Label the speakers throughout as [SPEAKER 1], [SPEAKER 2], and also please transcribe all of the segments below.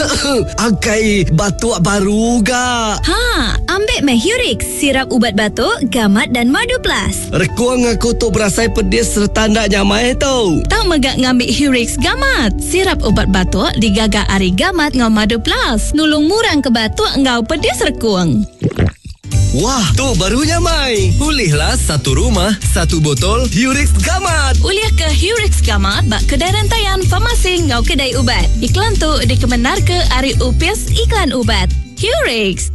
[SPEAKER 1] Akai batuk baru ga.
[SPEAKER 2] Ha, ambil Mahurix, sirap ubat batuk, gamat dan madu plus.
[SPEAKER 1] Rekuang aku tu berasai pedis serta nak nyamai tau.
[SPEAKER 2] Tak megak ngambil Hurix gamat. Sirap ubat batuk digagak ari gamat ngau madu plus. Nulung murang ke batuk ngau pedis rekuang.
[SPEAKER 1] Wah, tu barunya Mai. Pulihlah satu rumah, satu botol Hurix Gamat.
[SPEAKER 2] Uliah ke Hurix Gamat bak kedai rantaian farmasi ngau kedai ubat. Iklan tu dikemenar ke Ari Upis Iklan Ubat. Hurix.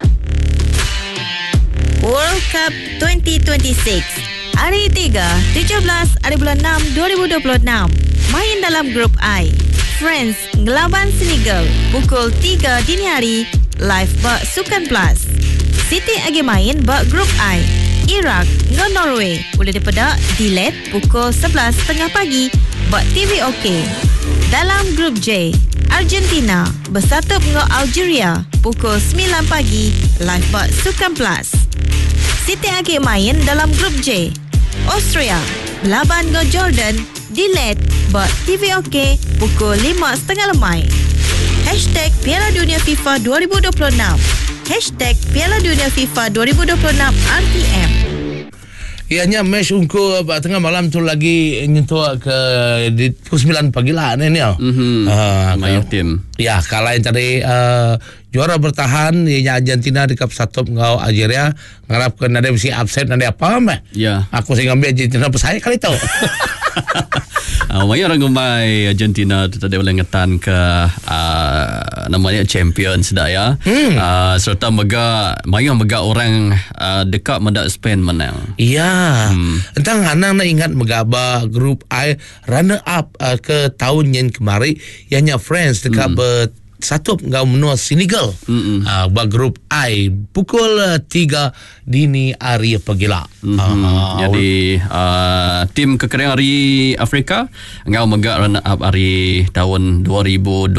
[SPEAKER 3] World Cup 2026. Hari 3, 17 hari bulan 6 2026. Main dalam grup I. France ngelaban Senegal pukul 3 dini hari live bak Sukan Plus. Siti agi main bak grup I. Iraq ngau Norway boleh dipedak dilet pukul 11.30 pagi bak TV OK. Dalam grup J, Argentina bersatu ngau Algeria pukul 9 pagi live bak Sukan Plus. Siti agi main dalam grup J. Austria laban ngau Jordan dilet bak TV OK pukul 5.30 lemai. #Piala Dunia FIFA 2026. #Piala Dunia FIFA 2026 RTM.
[SPEAKER 4] Ianya match ungu tengah malam tu lagi nyentuh ke di pukul 9 pagi lah ni ya.
[SPEAKER 5] Main tim.
[SPEAKER 4] Ya, kalah yang tadi juara bertahan ianya Argentina di Cup 1 ngau Algeria ngarapkan ada mesti upset ada apa mah.
[SPEAKER 5] Ya.
[SPEAKER 4] Aku sih ngambil Argentina pesai kali tu.
[SPEAKER 5] Banyak orang gemai Argentina tu tadi boleh ngetan ke namanya champion sedak ya. Serta banyak orang dekat mendak Spain menang.
[SPEAKER 4] Iya. Entang hanang nak ingat megaba grup I runner up ke tahun yang kemarin ianya France dekat satu ngau menua Senegal. Bak grup I pukul 3 dini hari pagila.
[SPEAKER 5] Jadi tim kekering hari Afrika ngau megak runner up hari tahun 2022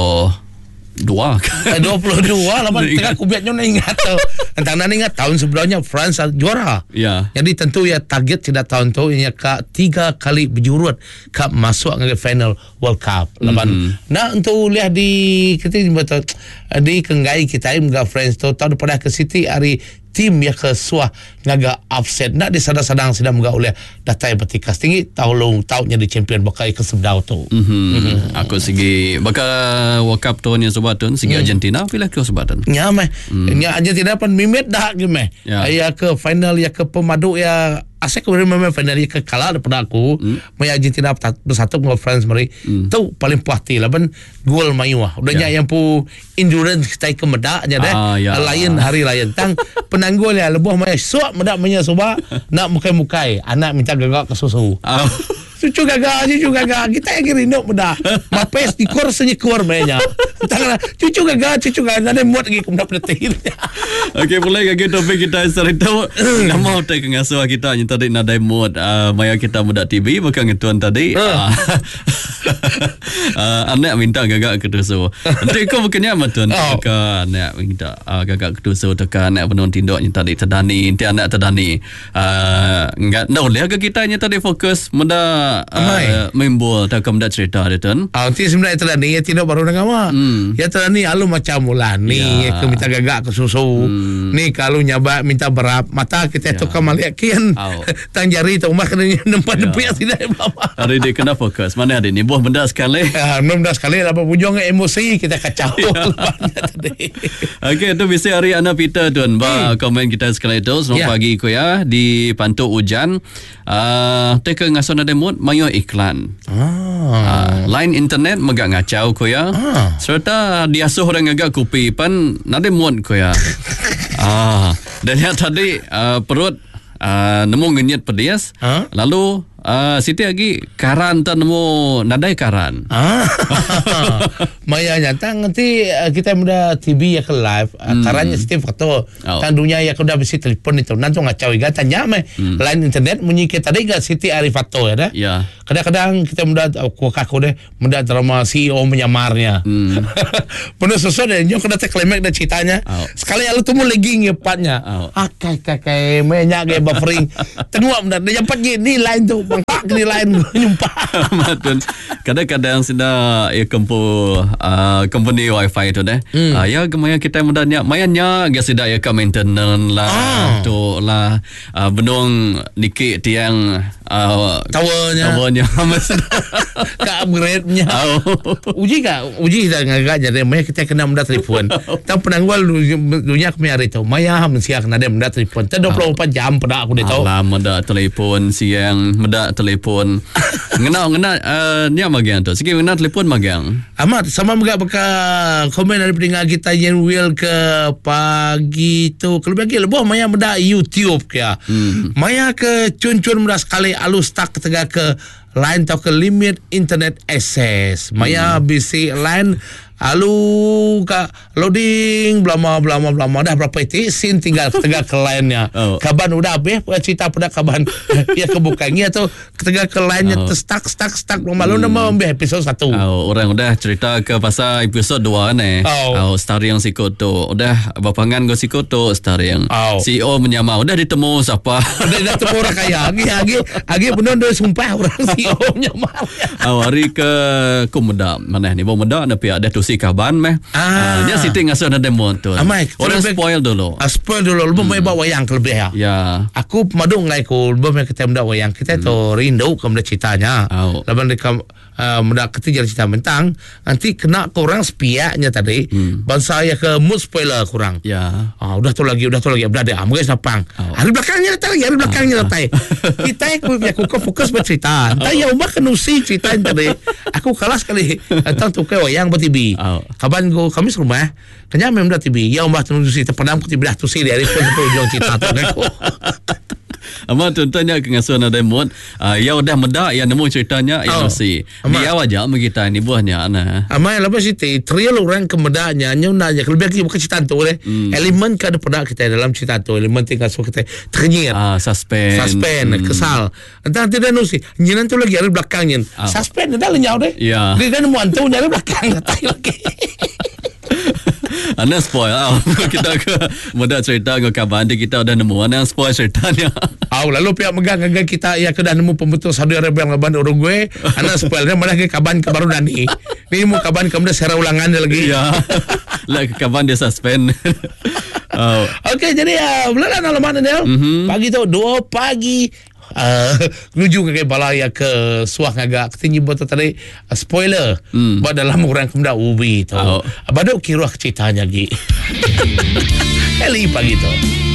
[SPEAKER 4] lapan tengah kubiatnya nak ingat tu. Entang nak ingat tahun sebelumnya France juara.
[SPEAKER 5] Ya.
[SPEAKER 4] Jadi tentu ya target tidak tahun tu ianya ke 3 kali berjurut ke masuk ke final World Cup. Lapan nak untuk lihat di kita di kenggai kita mga France tu tahun pada ke City hari tim yang ke suah ngaga upset nak di sadang-sadang sedang mga oleh datai betikas tinggi tahun tahunnya di champion bakai ke sebdau tu.
[SPEAKER 5] Aku segi bakal World Cup tu ni sebatun segi Argentina pilih ke sebatun.
[SPEAKER 4] Ya meh. Nya Argentina pun mimet dah ke meh. Ya ke final ya ke pemadu ya asyik kemudian memang final ya ke kalah daripada aku. Mai Argentina bersatu dengan France mari. Tu paling puas hati lah ben gol mayuah. Udahnya yang pu endurance kita ke medaknya deh. Lain hari lain tang penanggul ya lebuh mai suap medak menya soba nak mukai-mukai anak minta gagak ke susu. Cucu gagak kita yang rindu mudah mapes di kor senyi keluar mainnya tangan cucu gagak ada muat lagi kumda pedetin.
[SPEAKER 5] Okey, mulai lagi topik kita cerita nama hotel kengasuh kita yang tadi nadai muat maya kita muda TV bukan ngetuan tadi anak minta gagak ketusu nanti kau bukannya matuan ke anak minta gagak ketusu tekan anak penon tindok yang tadi terdani nanti anak terdani enggak no lihat ke kita yang tadi fokus muda membol tak kemudian cerita dia tuan.
[SPEAKER 4] Nanti sebenarnya terdani ya tidak baru dengan apa. Ya terdani alu macam mula ni ke minta gagak ke susu. Ni kalau nyaba minta berap mata kita tu kamal yakin. Tang jari tu mak kena nempat-nempat tidak apa.
[SPEAKER 5] Hari dia kena fokus. Mana ada ni buah benda sekali.
[SPEAKER 4] Benda sekali lah bujung emosi kita kacau.
[SPEAKER 5] Okey, tu bisa hari anak Peter tuan. Komen kita sekali tu selamat pagi ko ya di Pantuk Hujan. Teka ngason ada mood mayo iklan. Line internet megak ngacau ko ya. Serta diasuh orang agak kupi pan nade mood ko ya. Dan yang tadi perut nemu ngenyet pedas. Lalu Siti lagi karan tak nemu nadai karan.
[SPEAKER 4] Maya nyata nanti kita muda TV ya ke live karannya Siti foto tandunya ya kuda besi telepon itu nanti ngacau iga tanya meh line internet munyi kita tadi gak Siti ari foto ya dah. Kadang-kadang kita muda aku deh muda drama CEO menyamarnya. Penuh sesuatu deh nyok kena teklemek dan ceritanya. Sekali lalu tuh lagi ngepatnya. Kayak banyak gaya buffering. Tengok muda dia dapat gini line tu. nyumpak ni lain nyumpak.
[SPEAKER 5] Matun. Kadang-kadang sudah company wifi tu deh. Ya kemaya kita mudahnya mayanya ga sudah ya ka maintenance lah tu lah benung nikik tiang towernya
[SPEAKER 4] ka upgrade-nya. Uji dah ngagak jadi maya kita kena mendat telefon. Tang penangwal dunia kami hari tu maya mensia kena dia mendat telefon. 24 jam pada aku dia tahu.
[SPEAKER 5] Alah mendat telefon siang mendat telefon. Ngena ni magang tu. Sikit ngena telefon magang.
[SPEAKER 4] Amat sama juga beka komen dari pendengar kita yang will ke pagi tu kalau bagi lebih maya mendak YouTube kya. Maya ke cun-cun mendak sekali alus tak ketega ke line tau ke limit internet access. Maya bisi line alu ka loading blama dah berapa itu sin tinggal ketega ke line-nya. Kaban udah habis cerita pada kaban ya kebukannya tu ketega ke line-nya stuck malu dah mau ambil episod 1.
[SPEAKER 5] Orang udah cerita ke pasal episod 2 ni. Story yang sikut tu udah bapangan go sikut tu story yang CEO menyamar udah ditemu siapa.
[SPEAKER 4] Udah temu orang kaya agi benar dia sumpah orang CEO menyamar.
[SPEAKER 5] Hari ke kumeda mana ni bawa meda tapi ada tu si kaban meh. Dia sitting asal ada demo tu. Orang spoil dulu.
[SPEAKER 4] Spoil dulu lebih mau bawa wayang kelebih ya.
[SPEAKER 5] Ya.
[SPEAKER 4] Aku pemadu ngai ku lebih mau kita mendak wayang kita tu rindu ke mendak ceritanya. Laban dekat mendak ketiga cerita mentang nanti kena kurang spiaknya tadi. Bangsa ya ke mood spoiler kurang.
[SPEAKER 5] Ya.
[SPEAKER 4] Udah tu lagi berada guys napang. Hari belakangnya datang. Kita aku fokus bercerita. Entah ya umak kenusi cerita tadi. Aku kalah sekali tentang tu ke wayang per TV. Kaban go kami serumah. Kanya memang dah TV. Ya umak tu si terpadam ku TV dah tu si dari pun ujung cerita tu aku.
[SPEAKER 5] Ama tuntanya ke ngasuh ada mod. Ya udah meda ya nemu ceritanya ya si. Dia wajah kita ni buahnya ana.
[SPEAKER 4] Ama lepas itu trial orang kemedanya nyunanya lebih lagi bukan cerita tu le. Elemen kada pernah kita dalam cerita tu elemen tinggal so kita ternyir.
[SPEAKER 5] Suspense
[SPEAKER 4] kesal. Entah tidak nusi. Nyinan tu lagi ada belakangnya. Suspense dah lenyau deh.
[SPEAKER 5] Ya.
[SPEAKER 4] Dia kan muantu dari belakang lagi.
[SPEAKER 5] Anda spoil kita ke mudah cerita ke kaban kita udah nemu anda spoil ceritanya.
[SPEAKER 4] Lalu pihak megang kita ya kedah nemu pembetul Saudi Arabia ngaban Uruguay. Anda spoilnya malah ke kaban ke baru Dani. Ni mau kaban kemudian sera ulangan lagi.
[SPEAKER 5] Ya. Lah kaban dia suspend.
[SPEAKER 4] Okey jadi bulan alaman dia. Pagi tu 2 pagi menuju ke balaya ke suah ngagak tinggi betul tadi spoiler buat dalam orang kemudian ubi tu baduk kira ceritanya lagi. Kali pagi tu